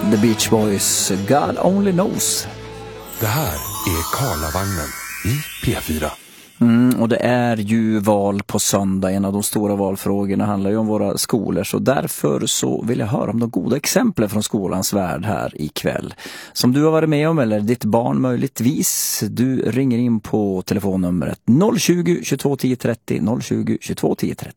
The Beach Boys, God Only Knows. Det här är Karlavagnen i P4. Och det är ju val på söndag. En av de stora valfrågorna handlar ju om våra skolor. Så därför så vill jag höra om de goda exemplen från skolans värld här ikväll. Som du har varit med om eller ditt barn möjligtvis. Du ringer in på telefonnumret 020 22 10 30 020 22 10 30.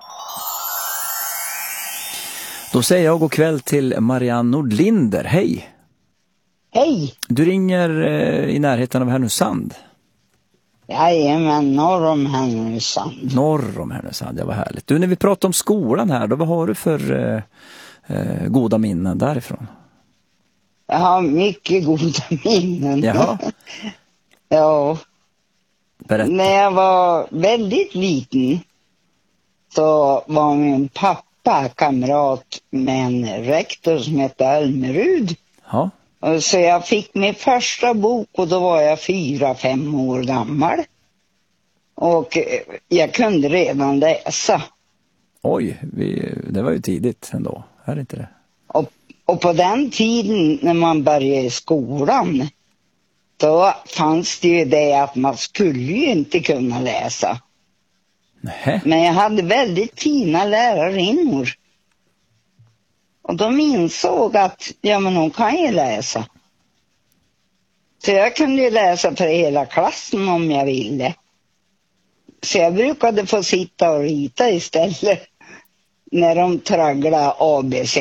Då säger jag god kväll till Marianne Nordlinder. Hej! Hej! Du ringer i närheten av Härnösand. Jajamän, norr om Härnösand. Norr om Härnösand, det var härligt. Du, när vi pratar om skolan här, då vad har du för goda minnen därifrån? Jag har mycket goda minnen. Jaha. Ja. Berätta. När jag var väldigt liten så var min pappa kamrat med en rektor som hette Almerud. Ja. Så jag fick min första bok och då var jag 4-5 år gammal. Och jag kunde redan läsa. Oj, det var ju tidigt ändå. Är det inte det? Och på den tiden när man började i skolan, då fanns det ju det att man skulle ju inte kunna läsa. Nej. Men jag hade väldigt fina lärarinnor. Och de insåg att, ja men hon kan ju läsa. Så jag kunde ju läsa för hela klassen om jag ville. Så jag brukade få sitta och rita istället när de tragglade ABC.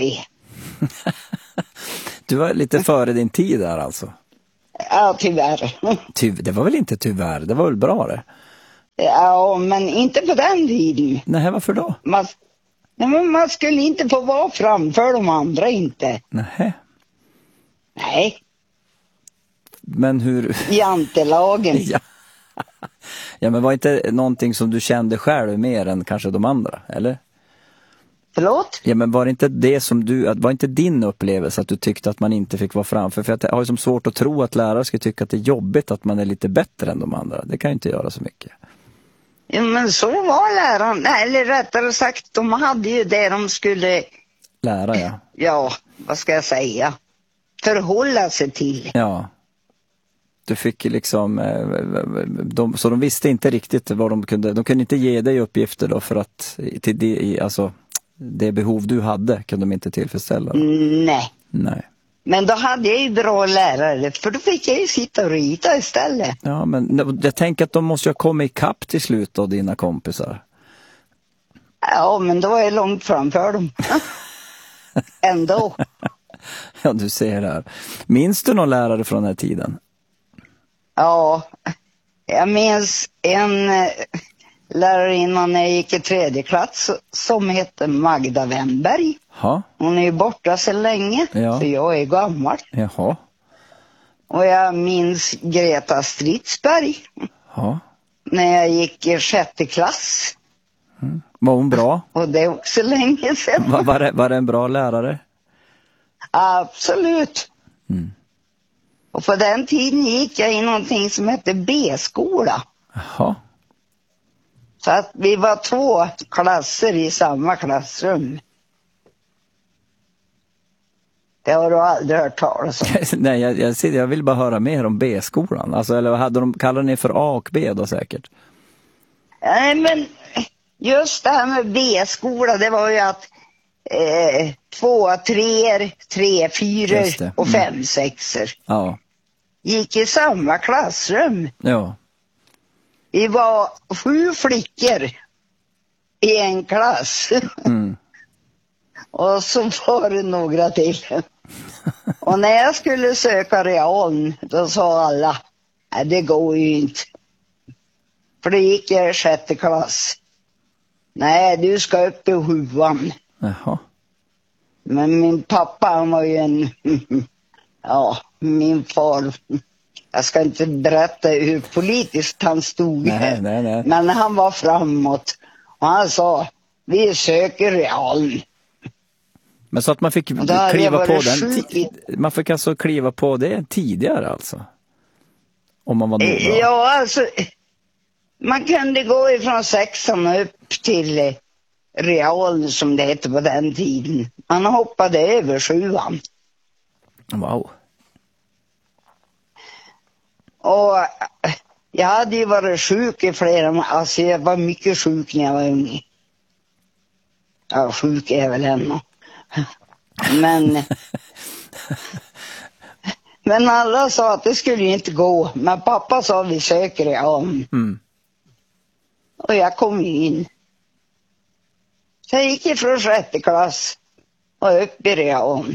Du var lite före din tid där alltså. Ja, tyvärr. Det var väl inte tyvärr, det var väl bra det? Ja, men inte på den tiden. Nej, varför då? Man skulle inte få vara framför de andra inte. Nej. Nej. Men hur... Jantelagen. Ja. Ja, men var inte någonting som du kände själv mer än kanske de andra, eller? Förlåt? Ja, men var det inte det som var inte din upplevelse att du tyckte att man inte fick vara framför? För jag har ju som svårt att tro att lärare skulle tycka att det är jobbigt att man är lite bättre än de andra. Det kan ju inte göra så mycket. Ja, men så var läraren, eller rättare sagt, de hade ju det de skulle... Lära, ja. Ja, vad ska jag säga? Förhålla sig till. Ja. Du fick liksom... så de visste inte riktigt vad de kunde... De kunde inte ge dig uppgifter då för att... Alltså, det behov du hade kunde de inte tillfredsställa. Nej. Men då hade jag ju bra lärare, för då fick jag ju sitta och rita istället. Ja, men jag tänker att de måste ju komma i kapp till slut av dina kompisar. Ja, men då var jag långt framför dem. Ändå. Ja, du ser det här. Minns du någon lärare från den här tiden? Ja, jag minns en lärare innan jag gick i 3:e klass som hette Magda Wennberg. Ha? Hon är ju borta så länge, ja. Så jag är gammal. Jaha. Och jag minns Greta Stridsberg. Ja. När jag gick i 6:e klass. Mm. Var hon bra? Och det är också länge sedan. Var det en bra lärare? Absolut. Mm. Och på den tiden gick jag i någonting som hette B-skola. Jaha. Så att vi var 2 klasser i samma klassrum. Det har du aldrig hört talas om. Nej, jag vill bara höra mer om B-skolan. Alltså, eller kallade ni för A och B då säkert? Nej, men just det här med B-skola, det var ju att 2, 3, 3, 4 och 5, 6. Ja. Gick i samma klassrum. Ja. Vi var 7 flickor i en klass. Mm. Och så var det några till. Och när jag skulle söka realen, då sa alla, nej det går ju inte. För det gick jag i 6:e klass. Nej, du ska upp i 7:an. Jaha. Men min pappa, han var ju en... ja, min far... Jag ska inte berätta hur politiskt han stod. Nej. Men han var framåt. Och han sa, vi söker realen. Men så att man fick kliva på den... Man fick alltså kliva på det tidigare alltså? Om man var nog bra. Ja, alltså... Man kunde gå ifrån 6:an upp till realen som det hette på den tiden. Man hoppade över 7:an. Wow. Och jag hade ju varit sjuk i alltså jag var mycket sjuk när jag var ung. Ja, sjuk är jag väl ännu. Men alla sa att det skulle inte gå. Men pappa sa vi söker det om. Och jag kom in. Så jag gick ifrån 6:e klass och upp i real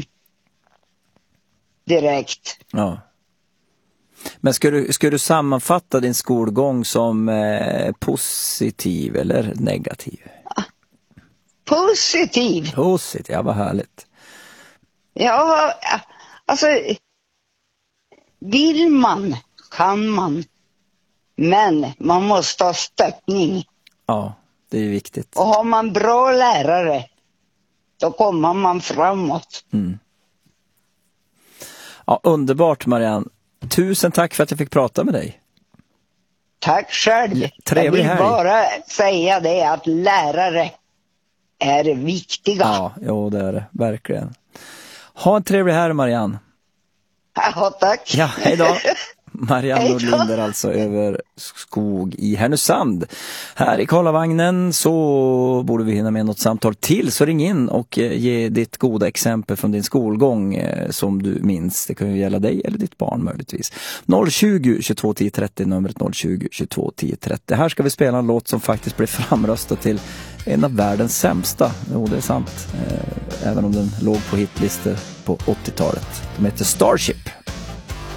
direkt. Ja. Men ska du sammanfatta din skolgång som positiv eller negativ? Positiv. Positiv, ja, vad härligt. Ja, alltså vill man, kan man. Men man måste ha stöttning. Ja, det är viktigt. Och har man bra lärare, då kommer man framåt. Ja, underbart, Marianne. Tusen tack för att jag fick prata med dig. Tack själv. Trevlig helg. Jag vill bara säga det att lärare är viktiga. Ja, jo, det är det. Verkligen. Ha en trevlig helg, Marianne. Ja, tack. Ja, hej då. Marianne Nordlinder alltså över skog i Härnösand. Här i Karlavagnen så borde vi hinna med något samtal till, så ring in och ge ditt goda exempel från din skolgång som du minns. Det kan ju gälla dig eller ditt barn möjligtvis. 020 22 10 30, numret 020 22 10 30. Här ska vi spela en låt som faktiskt blev framröstad till en av världens sämsta. Jo, det är sant. Även om den låg på hitlistor på 80-talet. De heter Starship.